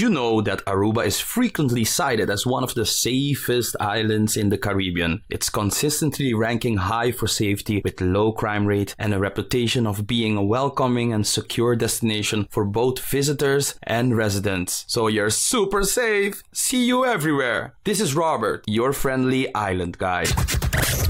you know that Aruba is frequently cited as one of the safest islands in the Caribbean? It's consistently ranking high for safety with low crime rate and a reputation of being a welcoming and secure destination for both visitors and residents. So you're super safe. See you everywhere. This is Robert, your friendly island guide.